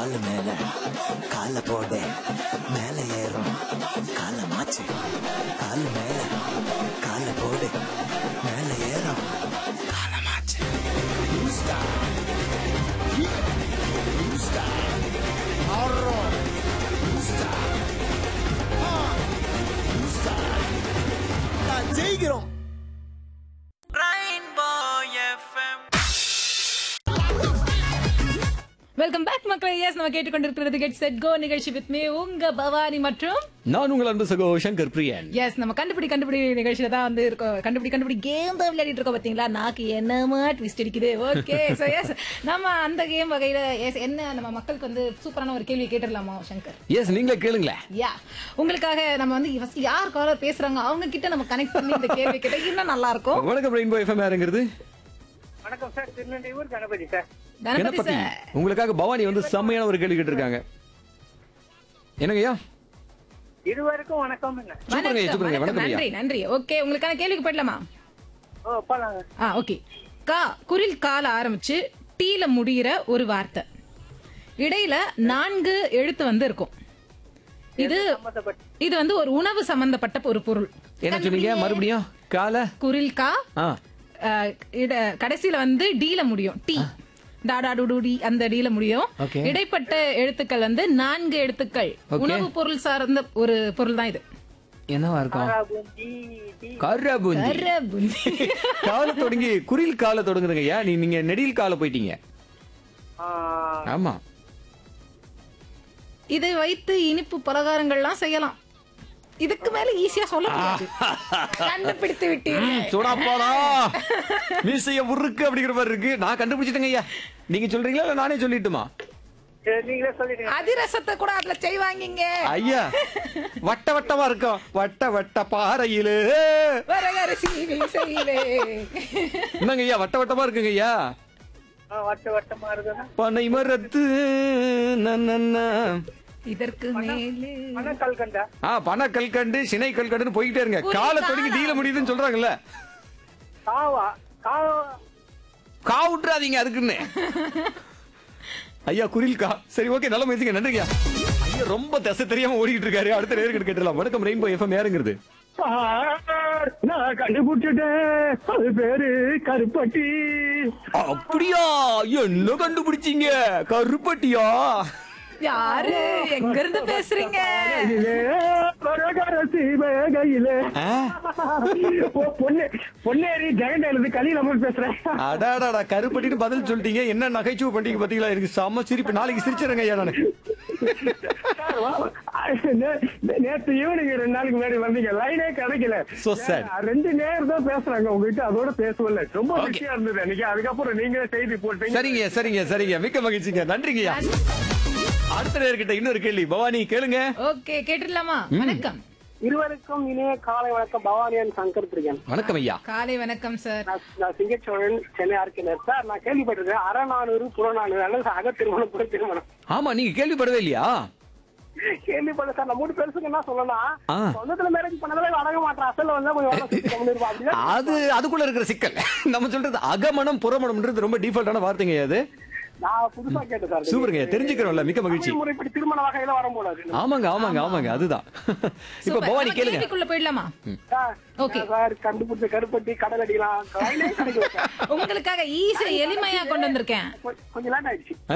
காலு மேல கால போடு மேல ஏறும் கால மாச்சு காலு மேல கால போடு மேல ஏறும் கால மாச்சு ஜெயிக்கிறோம். வெல்கம் பேக் மக்களே. எஸ் நம்ம கேட்டுக்கொண்டிருக்கிறது கெட் செட் கோ நிகழ்ச்சி வித் மீ உங்க பவானி மற்றும் நான் உங்கள் அன்பு சகோ சங்கர் பிரியன். எஸ் நம்ம கண்டுபிடி நிகழ்ச்சியில தான் வந்து இருக்கோம். கண்டுபிடி கேம் தான் விளையாடிட்டு இருக்கோம். பாத்தீங்களா நாக்கு என்னமா ட்விஸ்ட் அடிக்குது. ஓகே சோ எஸ் நம்ம அந்த கேம் வகையில எஸ் என்ன நம்ம மக்களுக்கு வந்து சூப்பரான ஒரு கேள்வி கேட்டுடலாமா சங்கர்? எஸ் நீங்களே கேளுங்களேன். யா உங்களுக்காக நம்ம வந்து ஃபர்ஸ்ட் யார் காலர் பேசுறாங்க அவங்க கிட்ட நம்ம கனெக்ட் பண்ணி இந்த கேள்வி கேட்டா இன்னும் நல்லா இருக்கும். வணக்கம் ரெயின்போ எஃப்எம் யாருங்கிறது? வணக்கம் sir, திருநெல்வேலூர் Ganapathi sir. Ganapathi Ganapathi sir உங்களுக்காக பவானி வந்து செம்மையான ஒரு கேள்வி கேட்டிருக்காங்க. என்னங்கய்யா? இருவருக்கும் வணக்கம். சூப்பருங்க, சூப்பருங்க. வணக்கம் ஐயா. நன்றி நன்றி. ஓகே உங்களுக்கான கேள்விக்கு போயிடலாமா? ஓ போலாங்க. ஓகே. குரில் கால ஆரம்பிச்சு டீல முடியிற ஒரு வார்த்தை, இடையில 4 எழுத்து வந்து இருக்கும். இது வந்து ஒரு உணவு சம்பந்தப்பட்ட ஒரு பொருள். என்ன சொன்னீங்க மறுபடியும்? கால குரில் கா கடைசியில வந்து டீல முடியும். டீ டாடாடுடி அந்த டீல முடியும். Okay. இடைப்பட்ட எழுத்துக்கள் வந்து 4 எழுத்துக்கள். உணவு பொருள் சார்ந்த ஒரு பொருள் தான் இது. என்னவா இருக்கும்? கரபுந்தி. கரபுந்தி. கால தொடங்கி குரில் கால தொடங்குறீங்க ஐயா. நீங்க நெடில் கால போயிட்டீங்க. ஆமா. இதை வைத்து இனிப்பு பலகாரங்கள்லாம் செய்யலாம். இதுக்கு மேல ஈஸியா சொல்ல முடியாது. கண்டுபிடித்து விட்டீர்கள். சுடாப்பாடா மீசைய உருக்கு அப்படிங்கிற மாதிரி இருக்கு. நான் கண்டுபிடிச்சிட்டேங்க ஐயா. நீங்க சொல்றீங்களா இல்ல நானே சொல்லிட்டுமா? நீங்களே சொல்லிடுங்க. அதிரசத்தை கூட அதுல செய்வாங்க ஐயா. வட்ட வட்டமா இருக்கும். வட்ட வட்ட பாறையிலே வரகரசி செய்வே. என்னங்க ஐயா வட்ட வட்டமா இருக்குங்க ஐயா. வட்ட வட்டமா இருக்குன்னா பனை மரத்து நன்னன்னா. இதற்கு மேலே பணக்கல்கண்டா. பனை கல்கண்டு சினை கல்கண்டுன்னு போய்கிட்டே இருங்க. கால தொடங்கி டீல முடியுதுன்னு சொல்றாங்கல்ல. காவா காவுட்றாதீங்க அதுக்குன்னு. ஐயா குரில் கா. சரி ஓகே நல்ல முயற்சிங்க. நன்றிங்க ஐயா. ரொம்ப தசை தெரியாம ஓடிக்கிட்டு இருக்காரு. அடுத்த நேருக்கு கேட்டலாம். வணக்கம் ரெயின்போ எஃப்எம் யாருங்கிறது? நான் கண்டுபிடிச்சிட்டேன். அது பேரு கருப்பட்டி. அப்படியா? என்ன கண்டுபிடிச்சீங்க? கருப்பட்டியா? யாரு எங்க இருந்து பேசுறீங்க? பொன்னேரி ஜெகண்டேல கலியில பேசுறேன். அடாடா கருப்பட்டின்னு பதில் சொல்லிட்டீங்க. என்ன நகைச்சுவை பண்டிகை பாத்தீங்களா? எனக்கு செம்ம சிரிப்பு. நாளைக்கு சிரிச்சிருங்க ஐயா. நானு நேற்று ஈவினிங் 2 நாளைக்கு முன்னாடி வந்தீங்க, லைனே கிடைக்கல. So sad. 2 நேரம் தான் பேசுறாங்க உங்ககிட்ட. அதோட பேசல. ரொம்ப பிஸியா இருந்தது அன்னைக்கு. அதுக்கப்புறம் நீங்களே செய்தி போட்டீங்க. சரிங்க மிக்க மகிழ்ச்சிங்க. நன்றிங்கய்யா. அடுத்த நேர்கிட்ட இன்னொரு கேள்வி. பவானி கேளுங்க. ஓகே கேட்டுடலாமா? வணக்கம். இருவருக்கும் இனிய காலை வணக்கம். பவானியன் சங்கர் பிரியன். வணக்கம் ஐயா. காலை வணக்கம் சார். நான் சிங்கச்சோழன், சென்னை ஆர்கினர் சார். நான் கேள்விப்பட்டிருக்கேன் அறநானூறு புறநானூறு அல்லது அக திருமணம் புற திருமணம். ஆமா நீங்க கேள்விப்படவே இல்லையா? கேள்விப்பட்ட சார். நான் 3 பேருக்கு என்ன சொல்லலாம், சொந்தத்துல மேரேஜ் பண்ணதால அடங்க மாட்டேன். அசல் வந்தா கொஞ்சம் அதுக்குள்ள இருக்கிற சிக்கல். நம்ம சொல்றது அகமணம் புறமணம்ன்றது ரொம்ப டிஃபால்ட்டான வார்த்தைங்க அது. நான் புதுசா கேட்டேன் சார். சூப்பருங்க தெரிஞ்சுக்கிறோம்ல. மிக்க மகிழ்ச்சி. முறைப்படி திருமண வகையில வரக்கூடாது. ஆமாங்க அதுதான். இப்ப பவானி கேளுங்க. கேள்விக்குள்ள போயிடலாமா? Okay sir. கண்டுபிடிச்ச கருப்பட்டி கடல் அடிக்கலாம். உங்களுக்காக ஈஸி எளிமையா கொண்டு வந்திருக்கேன். கொஞ்சம் லேட் ஆயிடுச்சு.